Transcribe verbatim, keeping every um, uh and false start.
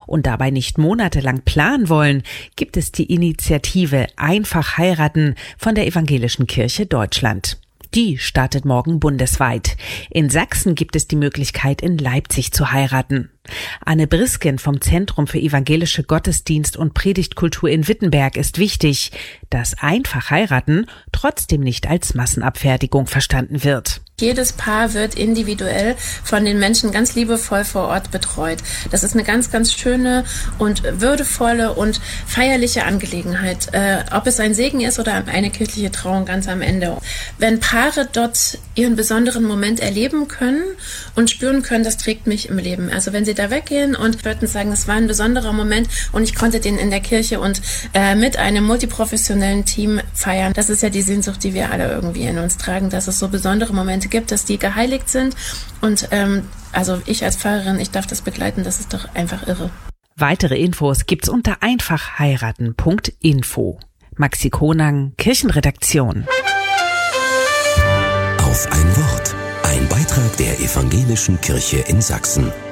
und dabei nicht monatelang planen wollen, gibt es die Initiative Einfach heiraten von der Evangelischen Kirche Deutschland. Die startet morgen bundesweit. In Sachsen gibt es die Möglichkeit, in Leipzig zu heiraten. Anne Brisken vom Zentrum für evangelische Gottesdienst- und Predigtkultur in Wittenberg ist wichtig, dass einfach heiraten trotzdem nicht als Massenabfertigung verstanden wird. Jedes Paar wird individuell von den Menschen ganz liebevoll vor Ort betreut. Das ist eine ganz, ganz schöne und würdevolle und feierliche Angelegenheit. Äh, ob es ein Segen ist oder eine kirchliche Trauung ganz am Ende. Wenn Paare dort ihren besonderen Moment erleben können und spüren können, das trägt mich im Leben. Also wenn sie da weggehen und würden sagen, es war ein besonderer Moment und ich konnte den in der Kirche und äh, mit einem multiprofessionellen Team feiern. Das ist ja die Sehnsucht, die wir alle irgendwie in uns tragen, dass es so besondere Momente gibt, dass die geheiligt sind. Und ähm, also ich als Pfarrerin, ich darf das begleiten, das ist doch einfach irre. Weitere Infos gibt's unter einfach heiraten punkt info. Maxi Konang, Kirchenredaktion. Auf ein Wort. Ein Beitrag der Evangelischen Kirche in Sachsen.